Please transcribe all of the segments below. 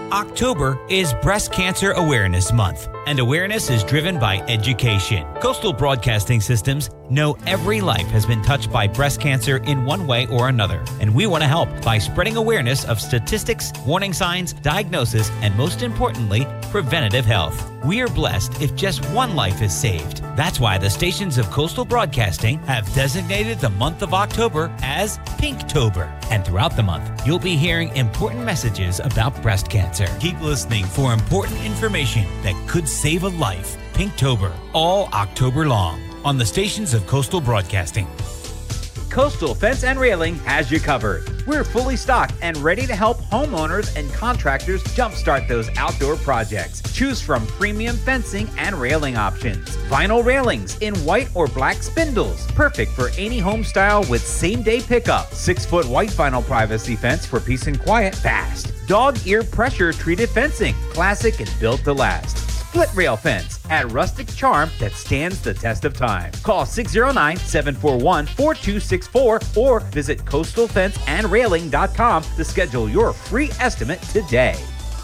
October is Breast Cancer Awareness Month, and awareness is driven by education. Coastal Broadcasting Systems know every life has been touched by breast cancer in one way or another, and we want to help by spreading awareness of statistics, warning signs, diagnosis, and most importantly, preventative health. We are blessed if just one life is saved. That's why the stations of Coastal Broadcasting have designated the month of October as Pinktober. And throughout the month, you'll be hearing important messages about breast cancer. Keep listening for important information that could save a life. Pinktober, all October long, on the stations of Coastal Broadcasting. Coastal Fence and Railing has you covered. We're fully stocked and ready to help homeowners and contractors jumpstart those outdoor projects. Choose from premium fencing and railing options. Vinyl railings in white or black spindles, perfect for any home style with same-day pickup. 6-foot white vinyl privacy fence for peace and quiet fast. Dog ear pressure treated fencing, classic and built to last. Split rail fence at rustic charm that stands the test of time. Call 609-741-4264 or visit coastalfenceandrailing.com to schedule your free estimate today.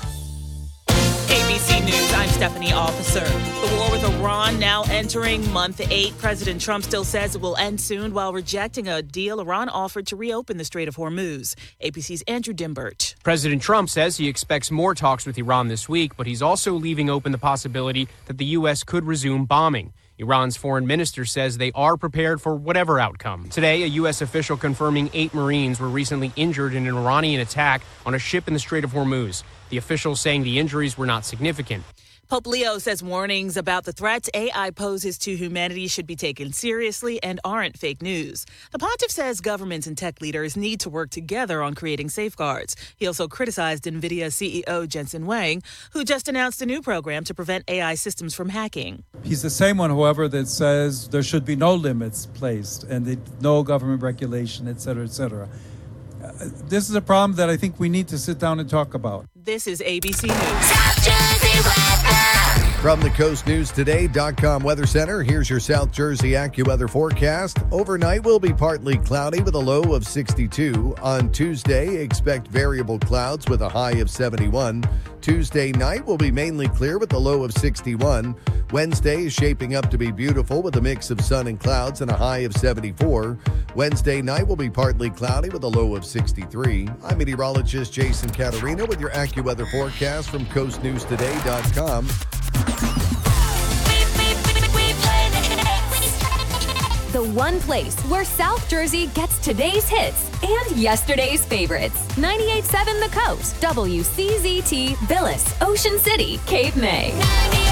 ABC News, I'm Stephanie Officer. The war with Iran now entering month 8. President Trump still says it will end soon while rejecting a deal Iran offered to reopen the Strait of Hormuz. ABC's Andrew Dimbert. President Trump says he expects more talks with Iran this week, but he's also leaving open the possibility that the U.S. could resume bombing. Iran's foreign minister says they are prepared for whatever outcome. Today, a U.S. official confirming 8 Marines were recently injured in an Iranian attack on a ship in the Strait of Hormuz. The official saying the injuries were not significant. Pope Leo says warnings about the threats AI poses to humanity should be taken seriously and aren't fake news. The pontiff says governments and tech leaders need to work together on creating safeguards. He also criticized NVIDIA CEO Jensen Huang, who just announced a new program to prevent AI systems from hacking. He's the same one, however, that says there should be no limits placed and no government regulation, et cetera, et cetera. This is a problem that I think we need to sit down and talk about. This is ABC News. From the coastnewstoday.com Weather Center, here's your South Jersey AccuWeather forecast. Overnight will be partly cloudy with a low of 62. On Tuesday, expect variable clouds with a high of 71. Tuesday night will be mainly clear with a low of 61. Wednesday is shaping up to be beautiful with a mix of sun and clouds and a high of 74. Wednesday night will be partly cloudy with a low of 63. I'm meteorologist Jason Caterina with your AccuWeather forecast from coastnewstoday.com. The one place where South Jersey gets today's hits and yesterday's favorites. 98.7 The Coast, WCZT, Villas, Ocean City, Cape May.